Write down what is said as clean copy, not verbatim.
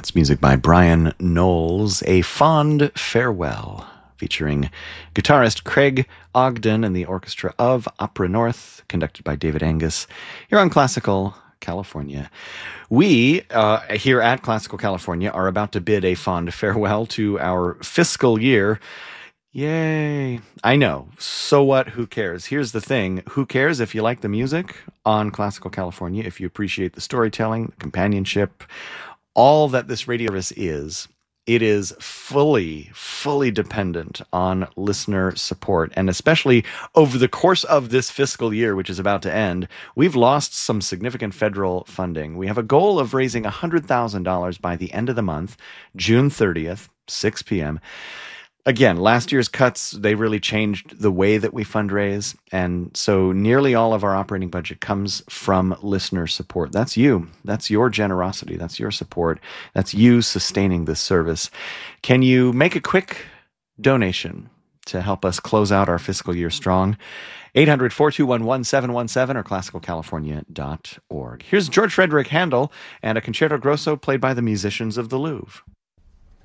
That's music by Brian Knowles, A Fond Farewell, featuring guitarist Craig Ogden and the orchestra of Opera North, conducted by David Angus, here on Classical California. We, here at Classical California, are about to bid a fond farewell to our fiscal year. Yay. I know. So what? Who cares? Here's the thing. Who cares if you like the music on Classical California, if you appreciate the storytelling, the companionship, all that this radio service is. It is fully dependent on listener support. And especially over the course of this fiscal year, which is about to end, we've lost some significant federal funding. We have a goal of raising $100,000 by the end of the month, June 30th, 6 p.m. Again, last year's cuts, they really changed the way that we fundraise. And so nearly all of our operating budget comes from listener support. That's you. That's your generosity. That's your support. That's you sustaining this service. Can you make a quick donation to help us close out our fiscal year strong? 800-421-1717 or classicalcalifornia.org. Here's George Frederick Handel and a Concerto Grosso played by the musicians of the Louvre.